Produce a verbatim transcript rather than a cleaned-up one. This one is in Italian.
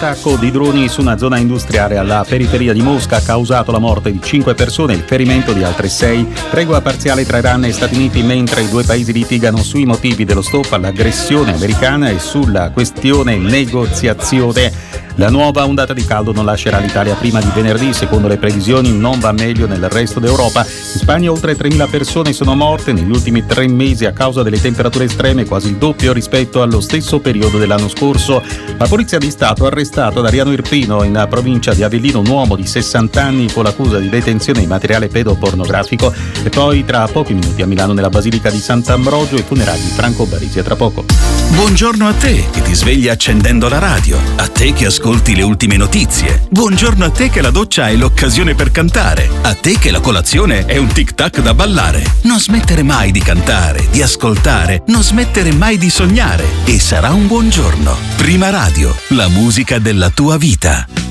attacco di droni su una zona industriale alla periferia di Mosca ha causato la morte di cinque persone e il ferimento di altre sei. Tregua parziale tra Iran e Stati Uniti mentre i due paesi litigano sui motivi dello stop all'aggressione americana e sulla questione negoziazione. La nuova ondata di caldo non lascerà l'Italia prima di venerdì. Secondo le previsioni non va meglio nel resto d'Europa. In Spagna oltre tremila persone sono morte negli ultimi tre mesi a causa delle temperature estreme, quasi il doppio rispetto allo stesso periodo dell'anno scorso. La Polizia di Stato ha arrestato ad Ariano Irpino, in provincia di Avellino, un uomo di sessanta anni con l'accusa di detenzione di materiale pedopornografico. E poi tra pochi minuti a Milano nella Basilica di Sant'Ambrogio i funerali di Franco Baresi. A tra poco. Buongiorno a te che ti svegli accendendo la radio, a te che ascolti le ultime notizie. Buongiorno a te che la doccia è l'occasione per cantare, a te che la colazione è un tic-tac da ballare. Non smettere mai di cantare, di ascoltare, non smettere mai di sognare e sarà un buon giorno. Prima Radio, la musica della tua vita.